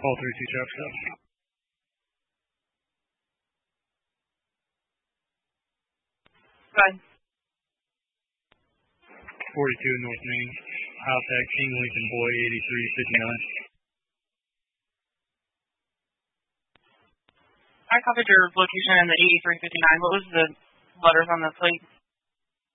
All 32 traffic stop. Fine. 42 North Main. High-Tech, King Lincoln Boy, 8359. I copied your location in the 8359. What was the letters on the plate?